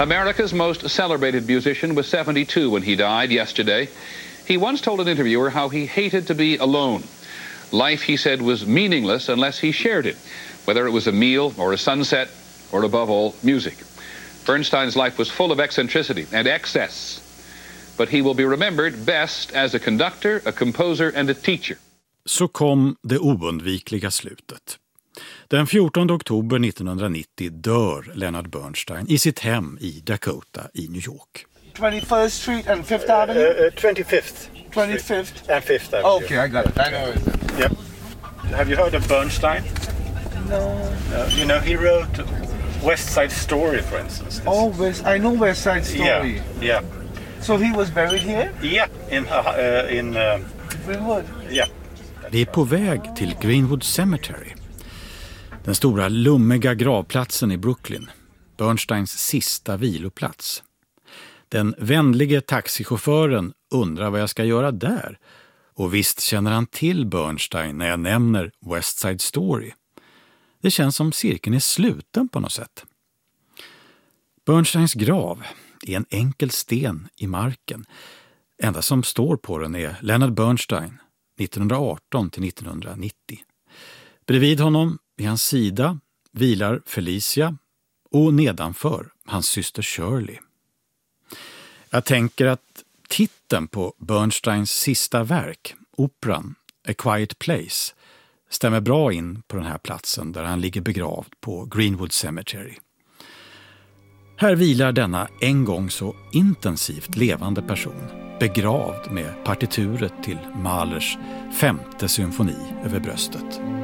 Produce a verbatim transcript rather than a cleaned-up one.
America's most celebrated musician was seventy-two when he died yesterday. He once told an interviewer how he hated to be alone. Life, he said, was meaningless unless he shared it, whether it was a meal or a sunset or, above all, music. Bernstein's life was full of eccentricity and excess, but he will be remembered best as a conductor, a composer and a teacher. Så kom det oundvikliga slutet. Den fjortonde oktober nittonhundranittio dör Leonard Bernstein i sitt hem i Dakota i New York. twenty-first Street and Fifth Avenue? Uh, uh, twenty-fifth. twenty-fifth? And Fifth Avenue. Okay, I got it. I know it. Yep. Have you heard of Bernstein? No. No. You know, he wrote West Side Story, for instance. Oh, West, I know West Side Story. Yeah, yeah. So he was buried here? Yeah, in, uh, in uh, Greenwood? Yeah. Vi är på väg till Greenwood Cemetery. Den stora lummiga gravplatsen i Brooklyn. Bernsteins sista viloplats. Den vänlige taxichauffören undrar vad jag ska göra där. Och visst känner han till Bernstein när jag nämner West Side Story. Det känns som cirkeln är sluten på något sätt. Bernsteins grav är en enkel sten i marken. Enda som står på den är Leonard Bernstein, nittonhundraarton till nittonhundranittio. Bredvid honom, vid hans sida, vilar Felicia och nedanför hans syster Shirley. Jag tänker att titeln på Bernsteins sista verk, operan A Quiet Place, stämmer bra in på den här platsen där han ligger begravd på Greenwood Cemetery. Här vilar denna en gång så intensivt levande person, begravd med partituret till Mahlers femte symfoni över bröstet.